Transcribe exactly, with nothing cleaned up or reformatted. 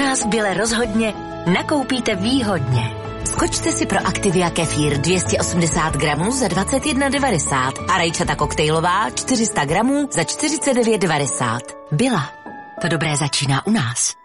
nás Bile rozhodně nakoupíte výhodně. Skočte si pro Activia kefír dvě stě osmdesát gramů za dvacet jedna devadesát a rajčata koktejlová čtyři sta gramů za čtyřicet devět devadesát. Bila. To dobré začíná u nás.